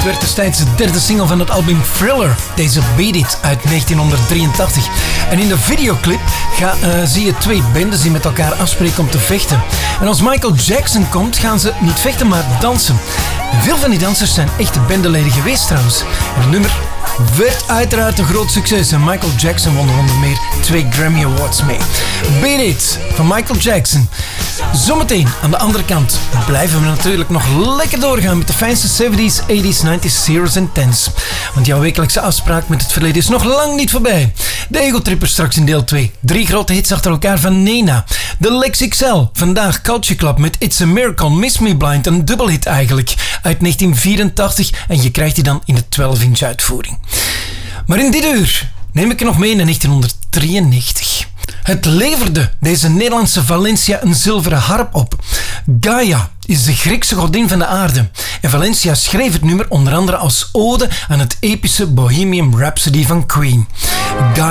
Het werd destijds de derde single van het album Thriller, deze Beat It uit 1983. En in de videoclip zie je twee bendes die met elkaar afspreken om te vechten. En als Michael Jackson komt, gaan ze niet vechten, maar dansen. En veel van die dansers zijn echte bendeleden geweest trouwens. En het nummer werd uiteraard een groot succes en Michael Jackson won er onder meer 2 Grammy Awards mee. Beat It van Michael Jackson. Zometeen aan de andere kant blijven we natuurlijk nog lekker doorgaan met de fijnste 70s, 80s, 90s, zeros en tens. Want jouw wekelijkse afspraak met het verleden is nog lang niet voorbij. De Ego Tripper straks in deel 2. 3 grote hits achter elkaar van Nena. De Lex XL. Vandaag Culture Club met It's a Miracle, Miss Me Blind. Een dubbelhit eigenlijk. Uit 1984 en je krijgt die dan in de 12-inch uitvoering. Maar in dit uur neem ik je nog mee naar 1993. Het leverde deze Nederlandse Valencia een zilveren harp op. Gaia is de Griekse godin van de aarde. En Valencia schreef het nummer onder andere als ode aan het epische Bohemian Rhapsody van Queen.